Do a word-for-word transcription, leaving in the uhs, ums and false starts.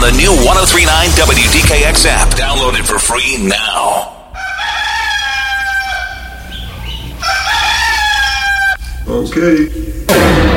the new one oh three point nine W D K X app. Download it for free now. Okay.